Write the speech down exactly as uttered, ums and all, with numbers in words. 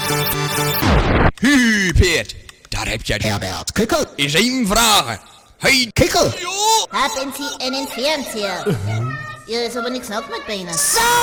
Hu, Peert, daar heb je het. Herbert, Kikkel. Is één vragen. Hey, Kikkel. Haben Sie einen Fernseher? Hier ist aber nichts auf mit Beinen.